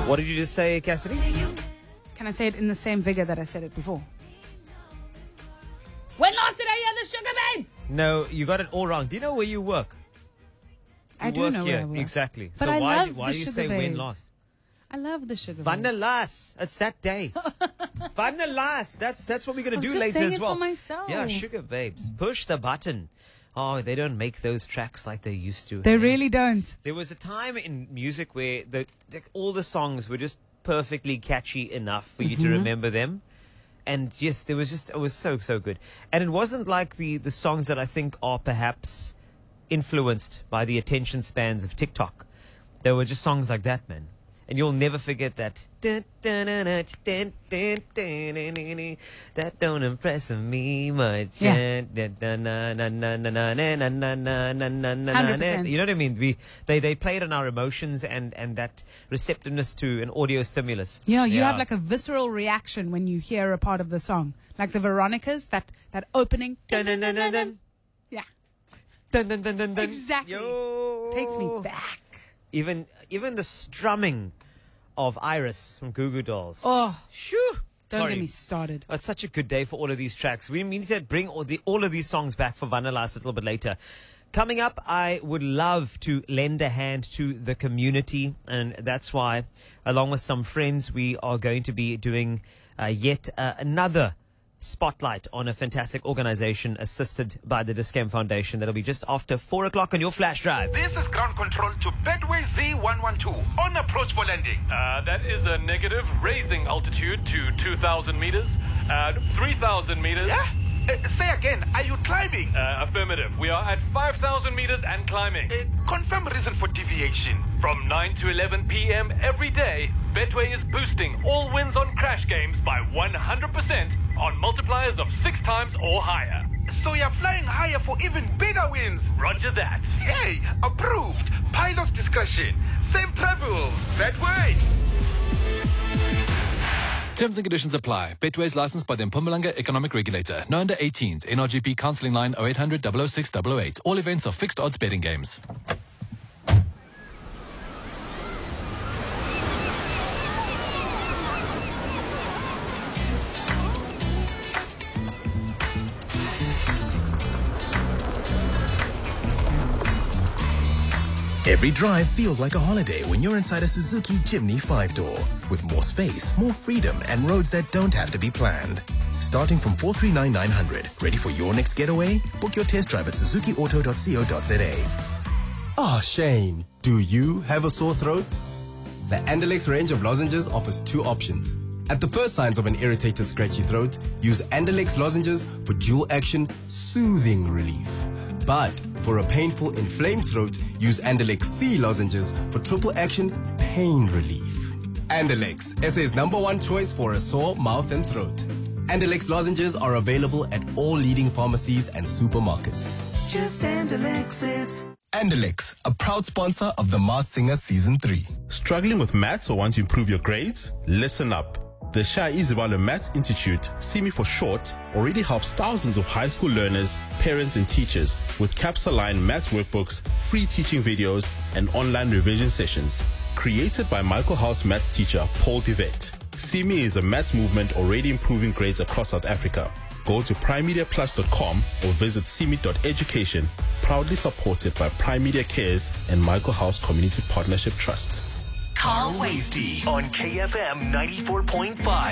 What did you just say, Cassidy? Can I say it in the same vigor that I said it before? When last did I hear the Sugar Babes? No, you got it all wrong. Do you know where you work? I do know where I work. Exactly. But so I why love do the you Sugar say when Babes. last? I love the Sugar Babes. Vanillas. It's that day. Vanillas. That's what we're going to do just later saying as it well. for myself. Yeah, Sugar Babes. Push the button. Oh, they don't make those tracks like they used to. They really don't. There was a time in music where all the songs were just perfectly catchy enough for you to remember them. And yes, it was so good. And it wasn't like the songs that I think are perhaps influenced by the attention spans of TikTok. They were just songs like that, man. And you'll never forget that. That don't impress me much. Yeah. 100%. You know what I mean? They played on our emotions and that receptiveness to an audio stimulus. Yeah, you have like a visceral reaction when you hear a part of the song. Like the Veronicas, that opening. Dun, dun, dun, dun, dun. Yeah. Dun, dun, dun, dun, dun. Exactly. Yo. Takes me back. Even the strumming of Iris from Goo Goo Dolls. Oh, shoo! Don't Sorry. get me started. It's such a good day for all of these tracks. We need to bring all of these songs back for Vanillas a little bit later. Coming up, I would love to lend a hand to the community, and that's why, along with some friends, we are going to be doing yet another spotlight on a fantastic organization assisted by the Dis-Chem Foundation. That'll be just after 4 o'clock on your flash drive. This is ground control to Betway Z112 on approach for landing. That is a negative, raising altitude to 2,000 meters, 3,000 meters. Yeah? Say again, are you climbing? Affirmative. We are at 5,000 meters and climbing. Confirm reason for deviation. From 9 to 11 p.m. every day, Betway is boosting all wins on crash games by 100% on multipliers of 6 times or higher. So you're flying higher for even bigger wins. Roger that. Hey, approved. Pilot's discussion. Safe travels. Betway. Terms and conditions apply. Betway is licensed by the Mpumalanga Economic Regulator. No under 18s. NRGP counselling line 0800 006 008. All events are fixed odds betting games. Every drive feels like a holiday when you're inside a Suzuki Jimny 5-door. With more space, more freedom, and roads that don't have to be planned. Starting from 439,900. Ready for your next getaway? Book your test drive at suzukiauto.co.za. Oh, Shane, do you have a sore throat? The Andalex range of lozenges offers 2 options. At the first signs of an irritated, scratchy throat, use Andalex lozenges for dual action, soothing relief. But for a painful, inflamed throat, use Andalex C lozenges for triple action, pain relief. Andalex, SA's #1 choice for a sore mouth and throat. Andalex lozenges are available at all leading pharmacies and supermarkets. It's just Andalex it. Andalex, a proud sponsor of The Masked Singer Season 3. Struggling with maths or want to improve your grades? Listen up. The Shah Izibalo Maths Institute, SIMI for short, already helps thousands of high school learners, parents and teachers with CAPS-aligned maths workbooks, free teaching videos, and online revision sessions. Created by Michael House maths teacher Paul Devet. SIMI is a maths movement already improving grades across South Africa. Go to primemediaplus.com or visit simi.education, proudly supported by Prime Media Cares and Michael House Community Partnership Trust. Carl Wasty on KFM 94.5.